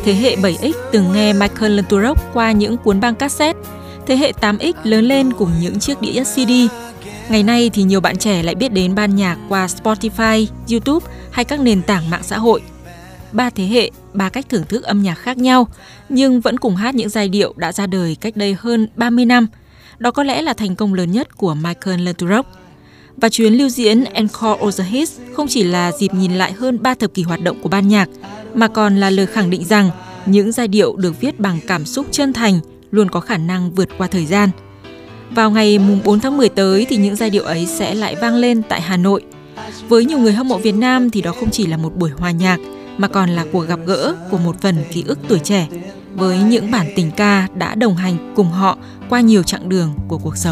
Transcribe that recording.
Thế hệ 7X từng nghe Michael Landau qua những cuốn băng cassette. Thế hệ 8X lớn lên cùng những chiếc đĩa CD. Ngày nay thì nhiều bạn trẻ lại biết đến ban nhạc qua Spotify, YouTube hay các nền tảng mạng xã hội. 3 thế hệ, 3 cách thưởng thức âm nhạc khác nhau, nhưng vẫn cùng hát những giai điệu đã ra đời cách đây hơn 30 năm. Đó có lẽ là thành công lớn nhất của Michael Landau. Và chuyến lưu diễn Encore of the Hits không chỉ là dịp nhìn lại hơn 3 thập kỷ hoạt động của ban nhạc, mà còn là lời khẳng định rằng những giai điệu được viết bằng cảm xúc chân thành luôn có khả năng vượt qua thời gian. Vào ngày 4 tháng 10 tới thì những giai điệu ấy sẽ lại vang lên tại Hà Nội. Với nhiều người hâm mộ Việt Nam thì đó không chỉ là một buổi hòa nhạc, mà còn là cuộc gặp gỡ của một phần ký ức tuổi trẻ với những bản tình ca đã đồng hành cùng họ qua nhiều chặng đường của cuộc sống.